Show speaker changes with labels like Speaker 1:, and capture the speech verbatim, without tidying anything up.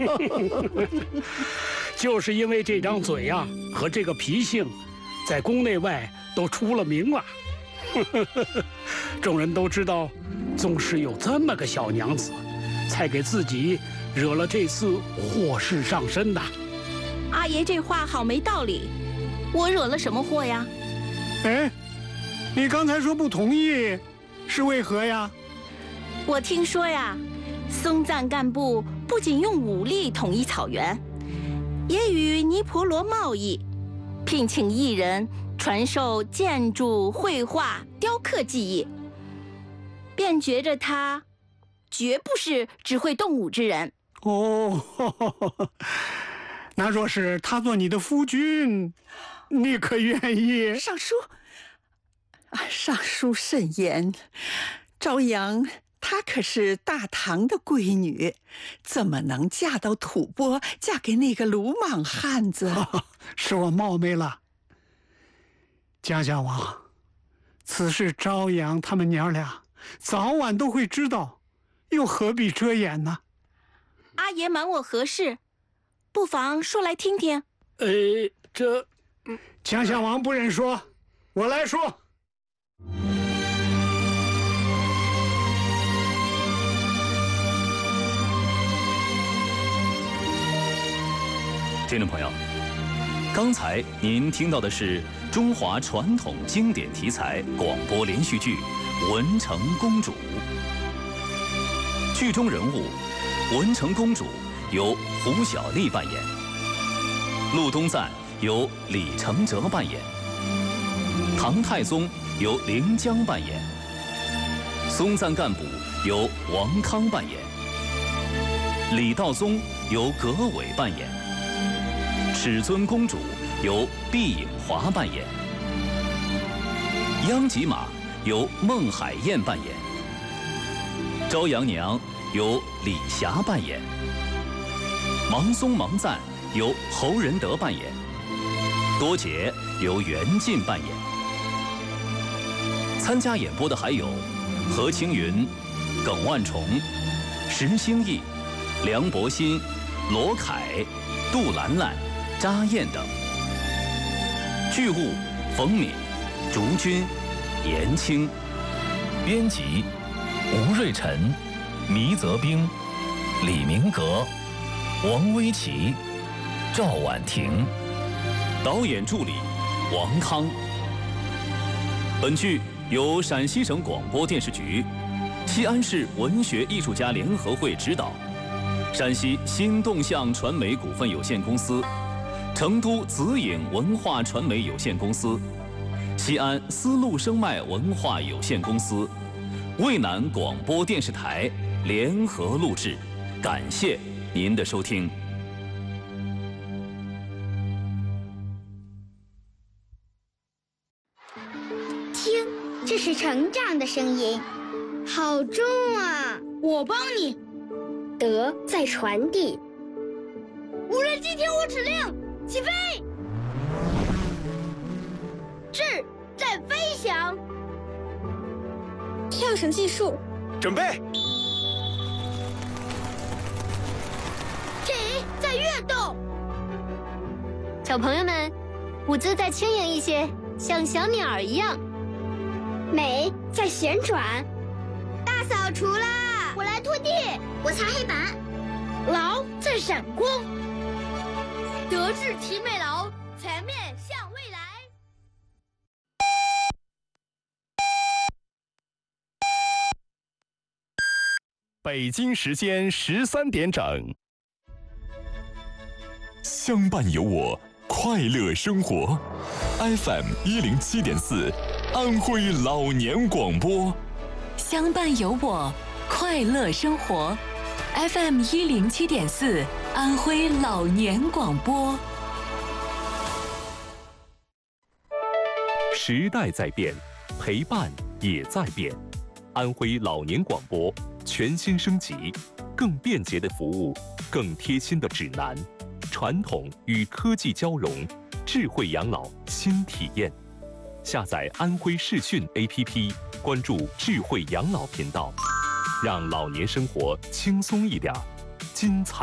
Speaker 1: 就是因为这张嘴呀、啊、和这个脾性，在宫内外都出了名了。众人都知道，宗室有这么个小娘子，才给自己惹了这次祸事上身的。
Speaker 2: 阿爷这话好没道理，我惹了什么祸呀？
Speaker 3: 哎，你刚才说不同意，是为何呀？
Speaker 2: 我听说呀，松赞干部不仅用武力统一草原，也与尼婆罗贸易，聘请艺人传授建筑、绘画、雕刻技艺，便觉着他绝不是只会动武之人。
Speaker 3: 哦，呵呵，那若是他做你的夫君，你可愿意？
Speaker 4: 尚书，啊，尚书慎言，朝阳她可是大唐的闺女，怎么能嫁到吐蕃，嫁给那个鲁莽汉子？
Speaker 3: 哦，是我冒昧了。江夏王，此事朝阳他们娘俩早晚都会知道，又何必遮掩呢？
Speaker 2: 阿爷瞒我何事？不妨说来听听。
Speaker 1: 呃，这
Speaker 3: 江夏王不忍说，我来说。
Speaker 5: 听众朋友，刚才您听到的是中华传统经典题材广播连续剧《文成公主》。剧中人物文成公主由胡小丽扮演，陆东赞由李承哲扮演，唐太宗由凌江扮演，松赞干部由王康扮演，李道宗由葛伟扮演，尺尊公主由毕颖华扮演，央吉玛由孟海燕扮演，朝阳娘由李霞扮演，芒松芒赞由侯仁德扮演，多姐由袁晋扮演。参加演播的还有何青云、耿万重、石兴义、梁博新、罗凯、杜兰兰、查燕等。剧务冯敏、竹君、严青。编辑吴瑞辰、倪泽兵、李明阁、王威奇、赵婉婷。导演助理王康。本剧由陕西省广播电视局、西安市文学艺术家联合会指导，陕西新动向传媒股份有限公司、成都紫影文化传媒有限公司、西安丝路声脉文化有限公司、渭南广播电视台联合录制，感谢您的收听。
Speaker 6: 听，这是成长的声音，好重啊！
Speaker 7: 我帮你。
Speaker 6: 德在传递。
Speaker 7: 无人机听我指令，起飞！智在飞翔。
Speaker 6: 跳绳计数，
Speaker 8: 准备。
Speaker 7: 体在跃动。
Speaker 9: 小朋友们，舞姿再轻盈一些，像小鸟一样。
Speaker 6: 美在旋转。
Speaker 7: 大扫除啦！我来拖地，
Speaker 6: 我擦黑板。
Speaker 7: 劳在闪光。德智体美劳，全面向未来。
Speaker 10: 北京时间十三点整，相伴有我，快乐生活。F M 一零七点四，安徽老年广播。
Speaker 11: 相伴有我，快乐生活。F M 一零七点四，安徽老年广播。
Speaker 10: 时代在变，陪伴也在变。安徽老年广播全新升级，更便捷的服务，更贴心的指南，传统与科技交融，智慧养老新体验。下载安徽视讯 A P P， 关注智慧养老频道，让老年生活轻松一点，精彩